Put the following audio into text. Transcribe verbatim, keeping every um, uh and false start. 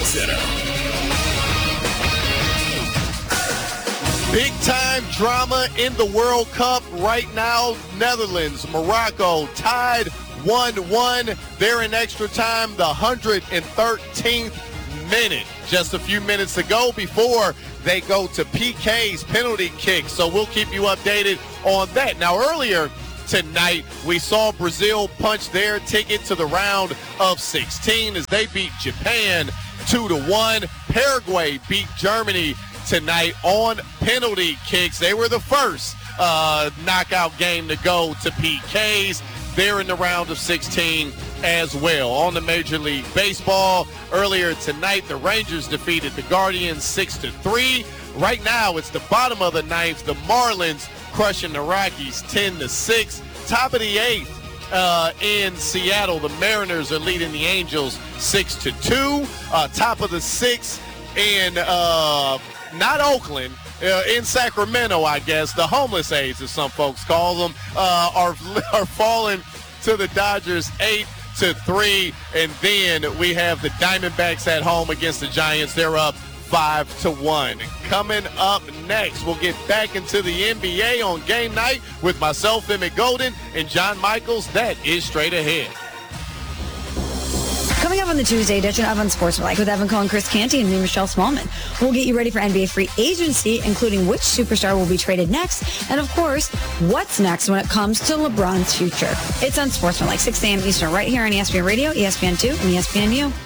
Center. Big-time drama in the World Cup right now. Netherlands, Morocco tied one one. They're in extra time, the one hundred thirteenth minute. Just a few minutes ago before they go to P K's, penalty kick. So we'll keep you updated on that. Now, earlier tonight, we saw Brazil punch their ticket to the round of sixteen as they beat Japan two to one. Paraguay beat Germany tonight on penalty kicks. They were the first uh, knockout game to go to P K's. They're in the round of sixteen as well. On the Major League Baseball, earlier tonight, the Rangers defeated the Guardians six to three. Right now, it's the bottom of the ninth. The Marlins crushing the Rockies ten to six. Top of the eighth uh, in Seattle, the Mariners are leading the Angels six to two. Uh, top of the sixth in uh, not Oakland, uh, in Sacramento, I guess. The homeless A's, as some folks call them, uh, are are falling to the Dodgers eight to three. And then we have the Diamondbacks at home against the Giants. They're up five to one. Coming up next, we'll get back into the N B A on game night with myself, Emmett Golden, and John Michaels. That is straight ahead. Coming up on the Tuesday edition of Unsportsmanlike with Evan Cohen, Chris Canty, and me, Michelle Smallman. We'll get you ready for N B A free agency, including which superstar will be traded next, and of course, what's next when it comes to LeBron's future. It's Unsportsmanlike, six a.m. Eastern, right here on E S P N Radio, E S P N two, and E S P N U.